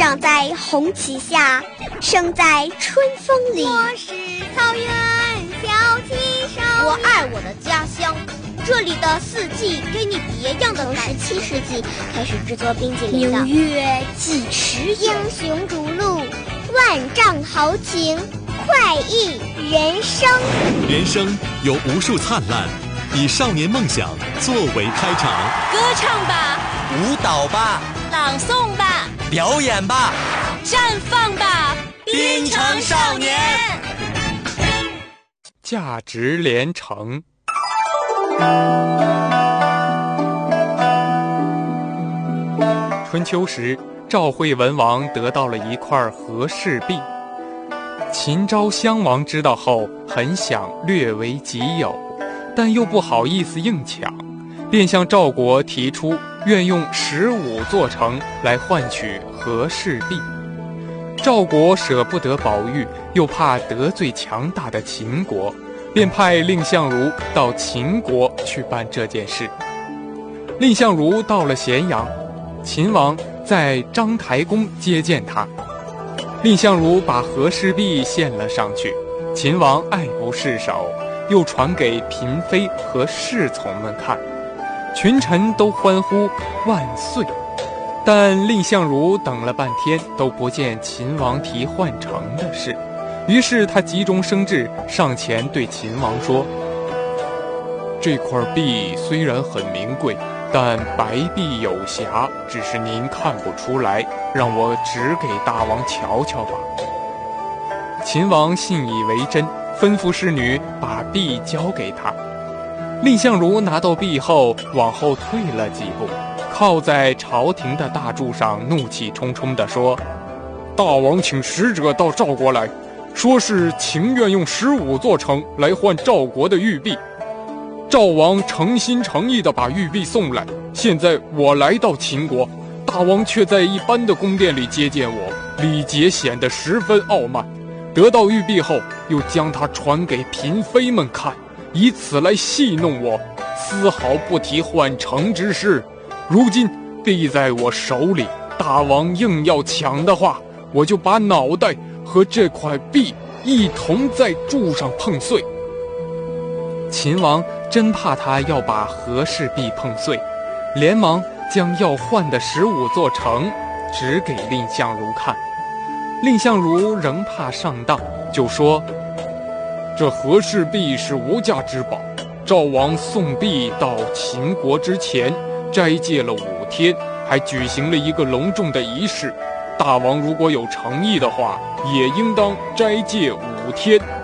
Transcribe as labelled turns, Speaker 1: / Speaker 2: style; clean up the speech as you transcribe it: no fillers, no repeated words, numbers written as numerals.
Speaker 1: 长在红旗下，生在春风里。
Speaker 2: 我是草原小旗手，
Speaker 3: 我爱我的家乡，这里的四季给你别样的感觉。
Speaker 1: 17世纪开始制作冰淇淋的。
Speaker 2: 明月几时有？
Speaker 1: 英雄逐鹿，万丈豪情，快意人生。
Speaker 4: 人生有无数灿烂，以少年梦想作为开场。
Speaker 5: 歌唱吧，
Speaker 6: 舞蹈吧，
Speaker 5: 朗诵吧，
Speaker 6: 表演吧，
Speaker 5: 绽放吧，
Speaker 6: 滨城少年。
Speaker 7: 价值连城。春秋时，赵惠文王得到了一块和氏璧。秦昭襄王知道后，很想略为己有，但又不好意思硬抢，便向赵国提出愿用15座城来换取和氏璧。赵国舍不得宝玉，又怕得罪强大的秦国，便派蔺相如到秦国去办这件事。蔺相如到了咸阳，秦王在章台宫接见他。蔺相如把和氏璧献了上去，秦王爱不释手，又传给嫔妃和侍从们看，群臣都欢呼万岁。但蔺相如等了半天都不见秦王提换城的事，于是他急中生智，上前对秦王说：这块璧虽然很名贵，但白璧有瑕，只是您看不出来，让我指给大王瞧瞧吧。秦王信以为真，吩咐侍女把璧交给他。蔺相如拿到璧后，往后退了几步，靠在朝廷的大柱上，怒气冲冲地说：大王请使者到赵国来，说是情愿用15座城来换赵国的玉璧。赵王诚心诚意地把玉璧送来，现在我来到秦国，大王却在一般的宫殿里接见我，礼节显得十分傲慢。得到玉璧后，又将它传给嫔妃们看，以此来戏弄我，丝毫不提换城之事。如今璧在我手里，大王硬要抢的话，我就把脑袋和这块璧一同在柱上碰碎。秦王真怕他要把和氏璧碰碎，连忙将要换的15座城指给蔺相如看。蔺相如仍怕上当，就说：这和氏璧是无价之宝，赵王送璧到秦国之前斋戒了5天，还举行了一个隆重的仪式。大王如果有诚意的话，也应当斋戒5天，